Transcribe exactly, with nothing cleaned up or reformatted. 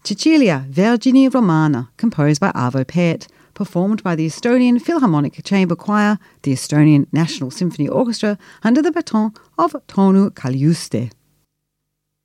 Cecilia Vergini Romana, composed by Arvo Pärt, performed by the Estonian Philharmonic Chamber Choir, the Estonian National Symphony Orchestra, under the baton of Tõnu Kaljuste.